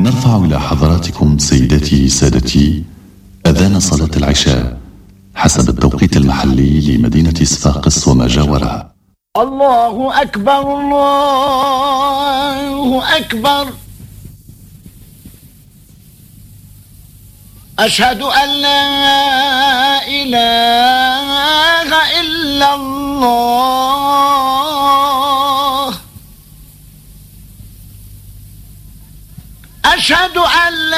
نرفع إلى حضراتكم سيداتي سادتي أذان صلاة العشاء حسب التوقيت المحلي لمدينة صفاقس وما جاورها. الله أكبر الله أكبر، أشهد أن لا إله إلا الله، أشهد أن لا